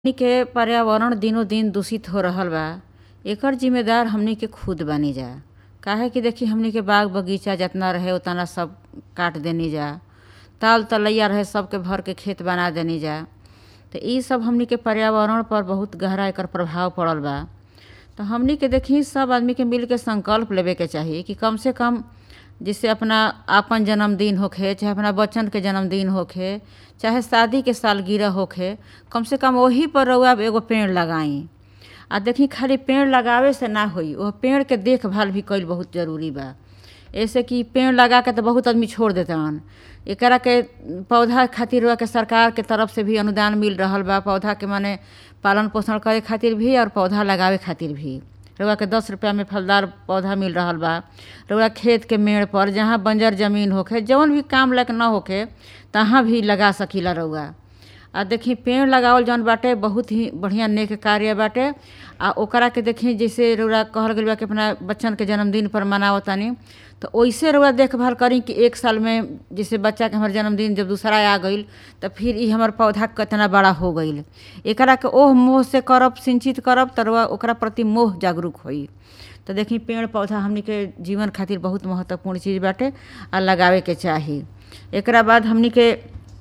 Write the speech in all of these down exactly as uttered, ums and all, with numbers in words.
हमनी के पर्यावरण दिनों दिन दूषित हो रहल बा। एकर जिम्मेदार हमनी के खुद बानी जा। काहे कि देखी हमनी के बाग बगीचा जितना रहे उतना सब काट देनी जा। ताल तलैया रहे सबके भर के खेत बना देनी जा। तो ई सब हमनी के पर्यावरण पर बहुत गहरा एकर प्रभाव पड़ल बा। तो हमनी के देखी सब आदमी के मिल के संकल्प लेवे के चाहिए कि कम से कम जिससे अपना आपन जन्मदिन होखे, चाहे अपना बच्चन के जन्मदिन होखे, चाहे शादी के सालगिरह होखे, कम से कम वही पर रउआ एगो पेड़ लगाई। आ देखी खाली पेड़ लगावे से ना होई, वह पेड़ के देखभाल भी कईल बहुत जरूरी बा। ऐसे कि पेड़ लगा के तो बहुत आदमी छोड़ देतन। एकरा के पौधा खातिर रउआ के सरकार के तरफ से भी अनुदान मिल रहल बा। पौधा के माने पालन पोषण करे खातिर भी और पौधा लगावे खातिर भी रउआ के दस रुपया में फलदार पौधा मिल रहल बा। रउआ खेत के मेड़ पर जहाँ बंजर जमीन होखे, जौन भी काम लायक न होखे तहाँ भी लगा सकीला रउआ। आ देखी पेड़ लगावल जौन बाटे बहुत ही बढ़िया नेक कार्य बाटे। आ ओकरा के देखी जैसे रउआ कहल गइल बा कि अपना बच्चन के जन्मदिन पर मनावतानी, तो ओइसे रउआ देखभाल करी कि एक साल में जैसे बच्चा के हमार जन्मदिन जब दूसरा आ गईल तो फिर ई हमार पौधा कितना बड़ा हो गईल। एकरा के ओह मोह से करब, सिंचित करब तो रउआ ओकरा प्रति मोह जागरूक होई। तो देखी पेड़ पौधा हमनी के जीवन खातिर बहुत महत्वपूर्ण चीज़ बाटे आ लगावे के चाही। एकरा बाद हमनी के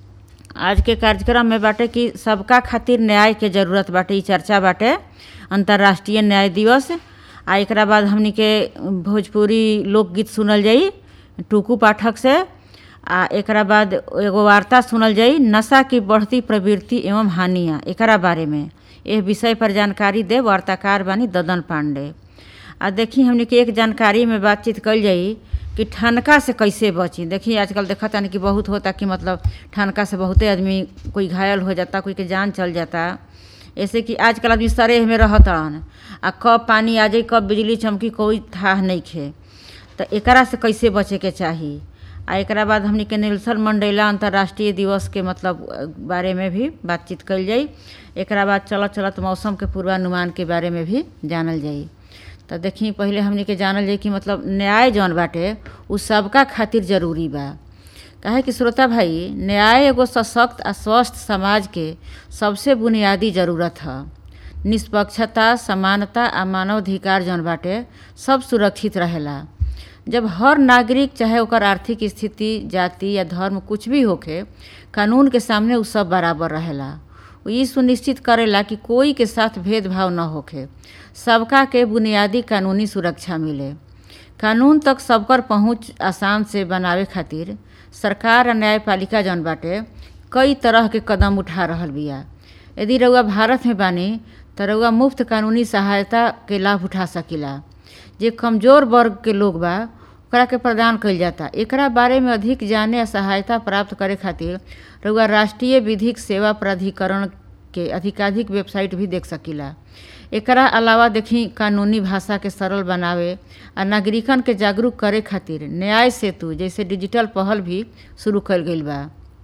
आज के कार्यक्रम में बाटे कि सबका खातिर न्याय के जरूरत बाटे। ई चर्चा बाटे अंतर्राष्ट्रीय न्याय दिवस। आ एकरा बाद हमनी के भोजपुरी लोकगीत सुनल जाई टुकू पाठक से। आ एकरा बाद एगो वार्ता सुनल जाई नशा की बढ़ती प्रवृत्ति एवं हानियाँ। एकरा बारे में एह विषय पर जानकारी दे वार्ताकार बानी ददन पांडे। आ देखी हमनी के एक जानकारी में बातचीत कल जाई कि ठनका से कैसे बची। देखिए आजकल देखा तानी कि बहुत होता कि मतलब ठनका से बहुते आदमी कोई घायल हो जाता, कोई के जान चल जाता। ऐसे कि आजकल आदमी सरेह में रहतन आ कब पानी आ जाई, कब बिजली चमकी, कोई थाह नहीं खे। तो एकरा से कैसे बचे के चाही। आ एकरा बाद हमनी के नेल्सन मंडेला अंतर्राष्ट्रीय दिवस के मतलब बारे में भी बातचीत कल जाई। एकरा बाद चलत चलत मौसम के पूर्वानुमान के बारे में भी जानल जाई। तो देखी पहले हमनी के जानल जाई कि मतलब न्याय जौन बाटे उ सबका खातिर जरूरी बा। काहे कि श्रोता भाई, न्याय एगो सशक्त आ स्वस्थ समाज के सबसे बुनियादी जरूरत ह। निष्पक्षता, समानता आ मानवाधिकार जौन बाटे सब सुरक्षित रहेला। जब हर नागरिक चाहे ओकर आर्थिक स्थिति, जाति या धर्म कुछ भी होखे, कानून के सामने उ सब बराबर रहेला। ई सुनिश्चित करेला कि कोई के साथ भेदभाव न होखे, सबका के बुनियादी कानूनी सुरक्षा मिले। कानून तक सबकर पहुँच आसान से बनावे खातिर सरकार और न्यायपालिका जौन बाटे कई तरह के कदम उठा रहल बिया। यदि रउआ भारत में बानी तो रउआ मुफ्त कानूनी सहायता के लाभ उठा सकीला। जे कमज़ोर वर्ग के लोग बा ओकरा के प्रदान कइल जाता। एकरा बारे में अधिक जाने आ सहायता प्राप्त करे खातिर रउआ राष्ट्रीय विधिक सेवा प्राधिकरण के अधिकाधिक वेबसाइट भी देख सकीला। एकरा अलावा देखी कानूनी भाषा के सरल बनावे आ नागरिकन के जागरूक करे खातिर न्याय सेतु जैसे डिजिटल पहल भी शुरू कइल गइल बा।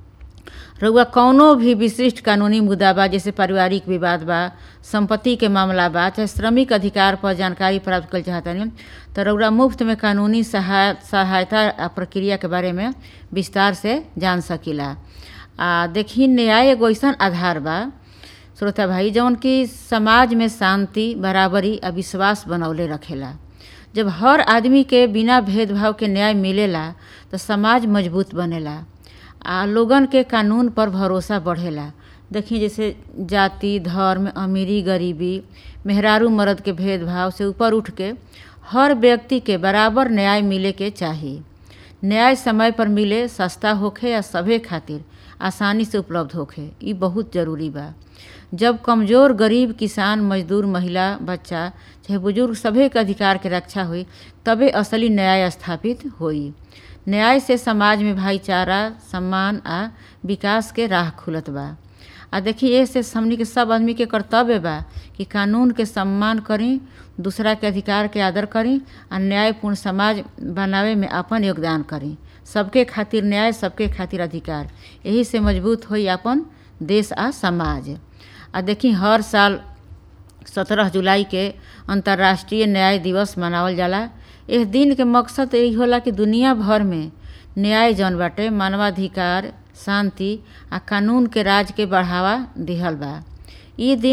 रउआ कौनो भी विशिष्ट कानूनी मुद्दा बा, जैसे पारिवारिक विवाद बा, संपत्ति के मामला बा, चाहे श्रमिक अधिकार पर जानकारी प्राप्त कइल चाहतानी, तो रउआ मुफ्त में कानूनी सहाय सहायता आ प्रक्रिया के बारे में विस्तार से जान सकीला। आ देखी न्याय एगो अइसन आधार बा श्रोता भाई जौन कि समाज में शांति, बराबरी आ विश्वास बनौले रखेला। जब हर आदमी के बिना भेदभाव के न्याय मिलेला तो समाज मजबूत बनेला आ लोगन के कानून पर भरोसा बढ़ेला। देखिए जैसे जाति, धर्म, अमीरी, गरीबी, मेहरारू मर्द के भेदभाव से ऊपर उठ के हर व्यक्ति के बराबर न्याय मिले के चाही। न्याय समय पर मिले, सस्ता होखे या सभे खातिर आसानी से उपलब्ध होखे, ई बहुत ज़रूरी बा। जब कमज़ोर, गरीब, किसान, मजदूर, महिला, बच्चा चाहे बुजुर्ग सभे के अधिकार के रक्षा हुई तबे असली न्याय स्थापित होई। न्याय से समाज में भाईचारा, सम्मान आ विकास के राह खुलत बा। आ देखी ऐसे हमनी के सब आदमी के कर्तव्य बा कि कानून के सम्मान करी, दूसरा के अधिकार के आदर करी आ न्यायपूर्ण समाज बनावे में अपन योगदान करी। सबके खातिर न्याय, सबके खातिर अधिकार, यही से मजबूत होई अपन देश आ समाज। आ देखी हर साल सत्रह जुलाई के अंतर्राष्ट्रीय न्याय दिवस मनावल जाला। इस दिन के मकसद यही होला कि दुनिया भर में न्याय जौन बाटे, मानवाधिकार, शांति आ कानून के राज के बढ़ावा दिहल बा। ई दिन